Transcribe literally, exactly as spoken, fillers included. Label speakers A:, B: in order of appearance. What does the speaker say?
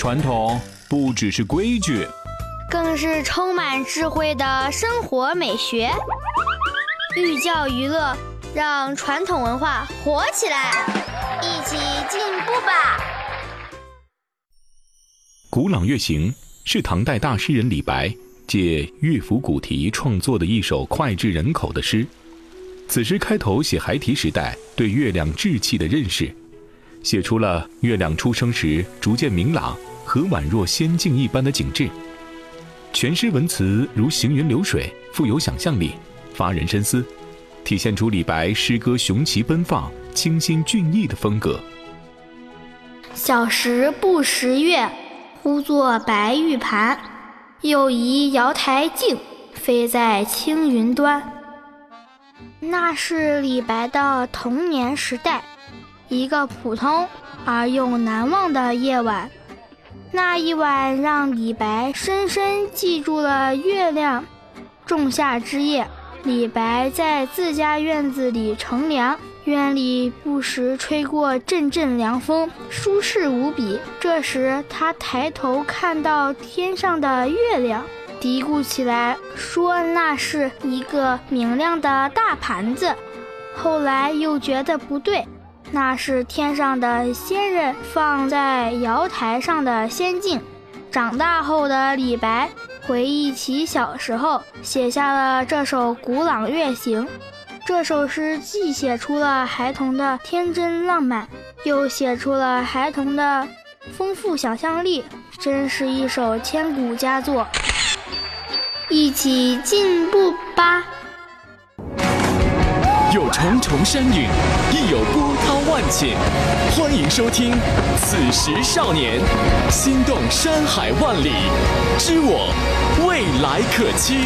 A: 传统不只是规矩，
B: 更是充满智慧的生活美学。寓教于乐，让传统文化活起来，一起进步吧！
C: 《古朗乐行》是唐代大诗人李白借乐府古题创作的一首脍炙人口的诗。此诗开头写孩提时代对月亮志气的认识，写出了月亮出生时逐渐明朗和宛若仙境一般的景致。全诗文词如行云流水，富有想象力，发人深思，体现出李白诗歌雄奇奔放、清新俊逸的风格。
B: 小时不识月，呼作白玉盘，又疑瑶台镜，飞在青云端。那是李白的童年时代，一个普通而又难忘的夜晚。那一晚让李白深深记住了月亮。仲夏之夜，李白在自家院子里乘凉，院里不时吹过阵阵凉风，舒适无比。这时他抬头看到天上的月亮，嘀咕起来，说那是一个明亮的大盘子。后来又觉得不对，那是天上的仙人放在瑶台上的仙境。长大后的李白回忆起小时候，写下了这首《古朗乐行》。这首诗既写出了孩童的天真浪漫，又写出了孩童的丰富想象力，真是一首千古佳作。一起进步吧！
D: 有重重山岭，亦有波涛万顷。欢迎收听《此时少年》，心动山海万里，知我未来可期。